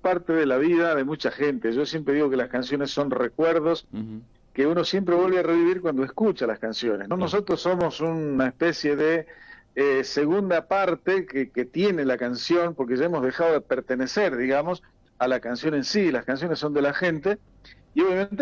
parte de la vida de mucha gente. Yo siempre digo que las canciones son recuerdos que uno siempre vuelve a revivir cuando escucha las canciones, ¿no? Nosotros somos una especie de segunda parte que tiene la canción, porque ya hemos dejado de pertenecer, digamos, a la canción en sí. Las canciones son de la gente, y obviamente